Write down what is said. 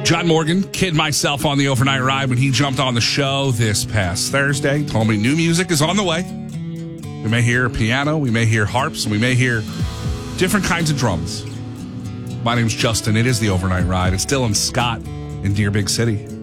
John Morgan, kid myself on the overnight ride when he jumped on the show this past Thursday. Told me new music is on the way. We may hear piano, we may hear harps, and we may hear different kinds of drums. My name's Justin. It is the overnight ride. It's Dylan Scott in Dear Big City.